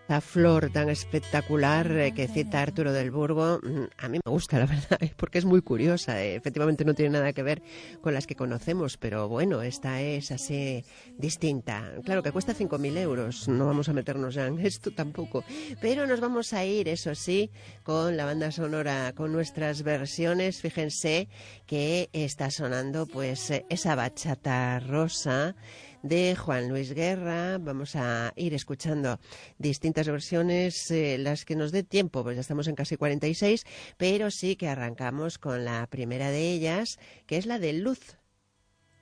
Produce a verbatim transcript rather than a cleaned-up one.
esta flor tan espectacular eh, que cita Arturo del Burgo, a mí me gusta, la verdad, porque es muy curiosa. Eh. Efectivamente no tiene nada que ver con las que conocemos, pero bueno, esta es así distinta. Claro que cuesta cinco mil euros, no vamos a meternos ya en esto tampoco, pero nos vamos a ir, eso sí, con la banda sonora, con nuestras versiones. Fíjense que está sonando pues esa bachata rosa de Juan Luis Guerra. Vamos a ir escuchando distintas versiones, eh, las que nos dé tiempo, pues ya estamos en casi cuarenta y seis, pero sí que arrancamos con la primera de ellas, que es la de Luz,